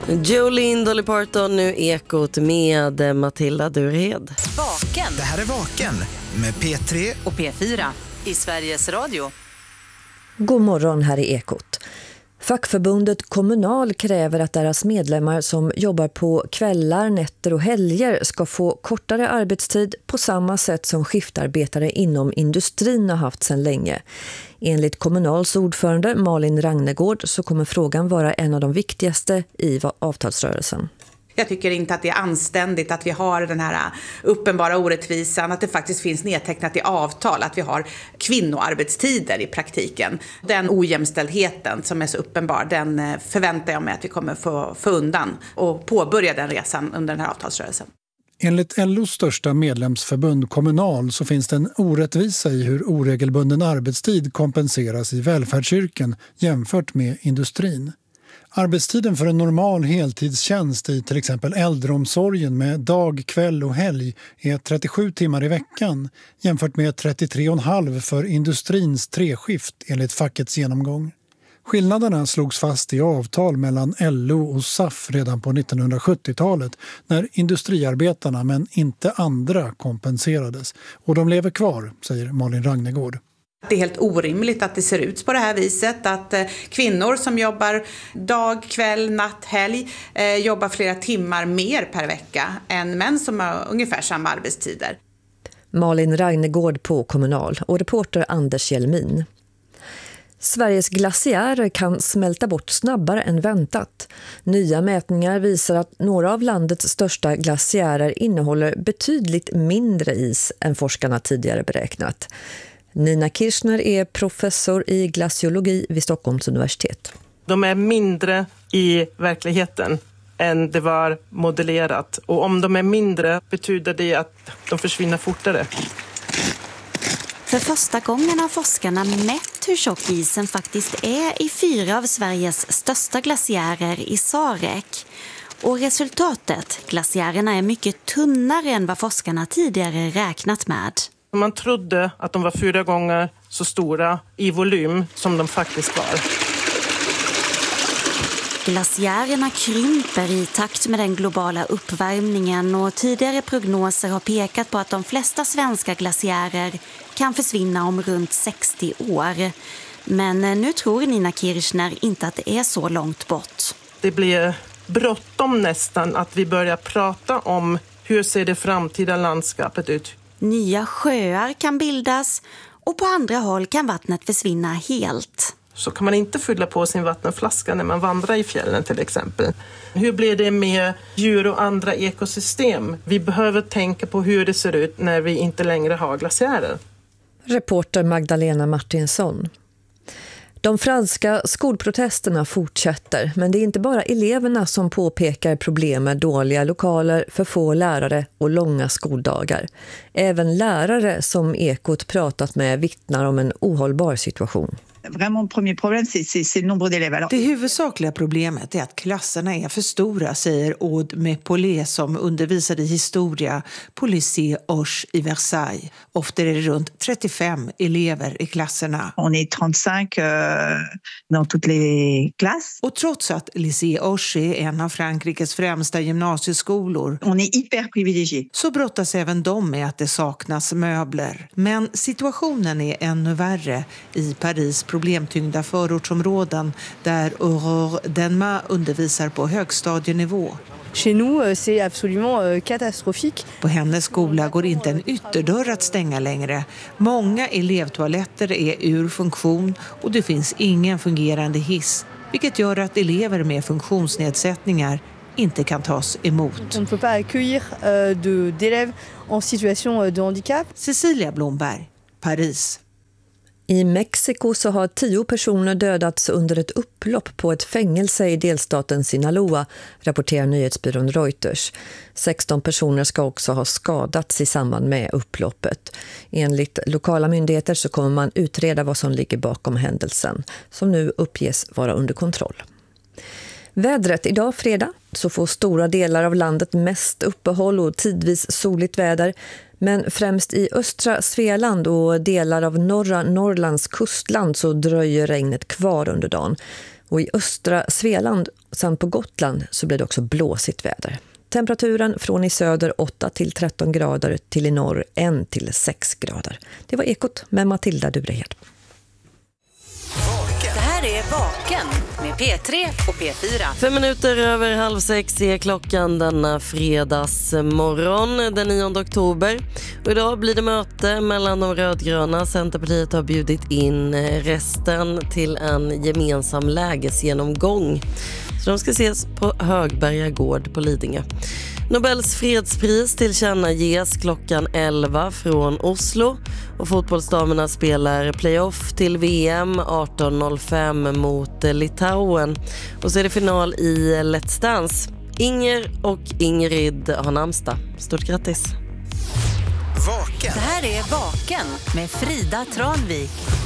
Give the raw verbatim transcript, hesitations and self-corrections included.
Jolene, Dolly Parton, nu Ekot med Matilda Durhed. Vaken. Det här är Vaken med P tre och P fyra i Sveriges Radio. God morgon, här i Ekot. Fackförbundet Kommunal kräver att deras medlemmar som jobbar på kvällar, nätter och helger ska få kortare arbetstid på samma sätt som skiftarbetare inom industrin har haft sedan länge. Enligt Kommunals ordförande Malin Ragnegård så kommer frågan vara en av de viktigaste i avtalsrörelsen. Jag tycker inte att det är anständigt att vi har den här uppenbara orättvisan, att det faktiskt finns nedtecknat i avtal att vi har kvinnoarbetstider i praktiken. Den ojämställdheten som är så uppenbar, den förväntar jag mig att vi kommer få, få undan och påbörja den resan under den här avtalsrörelsen. Enligt L O:s största medlemsförbund Kommunal så finns det en orättvisa i hur oregelbunden arbetstid kompenseras i välfärdsyrken jämfört med industrin. Arbetstiden för en normal heltidstjänst i till exempel äldreomsorgen med dag, kväll och helg är trettiosju timmar i veckan jämfört med trettiotre och en halv för industrins treskift enligt fackets genomgång. Skillnaderna slogs fast i avtal mellan L O och S A F redan på nittonhundrasjuttiotalet när industriarbetarna men inte andra kompenserades. Och de lever kvar, säger Malin Ragnegård. Det är helt orimligt att det ser ut på det här viset, att kvinnor som jobbar dag, kväll, natt, helg eh, jobbar flera timmar mer per vecka än män som har ungefär samma arbetstider. Malin Ragnegård på Kommunal och reporter Anders Hjelmin. Sveriges glaciärer kan smälta bort snabbare än väntat. Nya mätningar visar att några av landets största glaciärer innehåller betydligt mindre is än forskarna tidigare beräknat. Nina Kirchner är professor i glaciologi vid Stockholms universitet. De är mindre i verkligheten än det var modellerat. Och om de är mindre betyder det att de försvinner fortare. För första gången har forskarna mätt hur tjock isen faktiskt är i fyra av Sveriges största glaciärer i Sarek. Och resultatet, glaciärerna är mycket tunnare än vad forskarna tidigare räknat med. Man trodde att de var fyra gånger så stora i volym som de faktiskt var. Glaciärerna krymper i takt med den globala uppvärmningen och tidigare prognoser har pekat på att de flesta svenska glaciärer kan försvinna om runt sextio år. Men nu tror Nina Kirchner inte att det är så långt bort. Det blir bråttom nästan att vi börjar prata om hur ser det framtida landskapet ut. Nya sjöar kan bildas och på andra håll kan vattnet försvinna helt. Så kan man inte fylla på sin vattenflaska när man vandrar i fjällen till exempel. Hur blir det med djur och andra ekosystem? Vi behöver tänka på hur det ser ut när vi inte längre har glaciärer. Reporter Magdalena Martinsson. De franska skolprotesterna fortsätter, men det är inte bara eleverna som påpekar problem med dåliga lokaler, för få lärare och långa skoldagar. Även lärare som Ekot pratat med vittnar om en ohållbar situation. Det huvudsakliga problemet är att klasserna är för stora, säger Aude Mepollet som undervisade i historia på Lycée Hoche i Versailles. Ofta är det runt trettiofem elever i klasserna. On est trente-cinq dans toutes les classes. Och trots att Lycée Hoche är en av Frankrikes främsta gymnasieskolor, on est hyper privilégié, så brottas även de med att det saknas möbler. Men situationen är ännu värre i Paris problemtyngda förortsområden där Aurore Denma undervisar på högstadienivå. Chez nous, c'est absolument catastrophique. På hennes skola går inte en ytterdörr att stänga längre. Många elevtoaletter är ur funktion och det finns ingen fungerande hiss, vilket gör att elever med funktionsnedsättningar inte kan tas emot. On ne peut pas accueillir euh, de, d'élèves en situation de handicap. Cecilia Blomberg, Paris. I Mexiko så har tio personer dödats under ett upplopp på ett fängelse i delstaten Sinaloa, rapporterar nyhetsbyrån Reuters. sexton personer ska också ha skadats i samband med upploppet. Enligt lokala myndigheter så kommer man utreda vad som ligger bakom händelsen, som nu uppges vara under kontroll. Vädret idag fredag så får stora delar av landet mest uppehåll och tidvis soligt väder. Men främst i östra Svealand och delar av norra Norrlands kustland så dröjer regnet kvar under dagen. Och i östra Svealand samt på Gotland så blir det också blåsigt väder. Temperaturen från i söder åtta till tretton grader till i norr ett till sex grader. Det var Ekot med Matilda Durehed. Det här är Vaken med P tre och P fyra. Fem minuter över halv sex är klockan denna fredagsmorgon den nionde oktober. Och idag blir det möte mellan de rödgröna. Centerpartiet har bjudit in resten till en gemensam lägesgenomgång. Så de ska ses på Högberga gård på Lidingö. Nobels fredspris tillkännages klockan elva från Oslo och fotbollsdamerna spelar playoff till V M arton noll fem mot Litauen. Och så är det final i Let's Dance. Inger och Ingrid har namnsdag. Stort grattis! Vaken. Det här är Vaken med Frida Tranvik.